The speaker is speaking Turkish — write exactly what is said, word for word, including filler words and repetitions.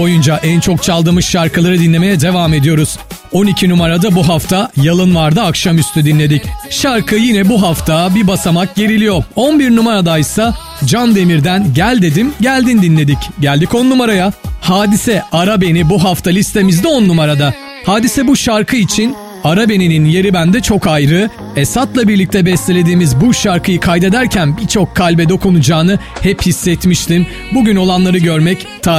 boyunca en çok çaldığımız şarkıları dinlemeye devam ediyoruz. on iki numarada bu hafta Yalın Vardı Akşamüstü dinledik. Şarkı yine bu hafta bir basamak geriliyor. on bir numaradaysa Can Demir'den Gel Dedim Geldin dinledik. Geldik on numaraya. Hadise Ara Beni bu hafta listemizde on numarada. Hadise bu şarkı için Ara Beni'nin yeri bende çok ayrı. Esat'la birlikte bestelediğimiz bu şarkıyı kaydederken birçok kalbe dokunacağını hep hissetmiştim. Bugün olanları görmek tarih.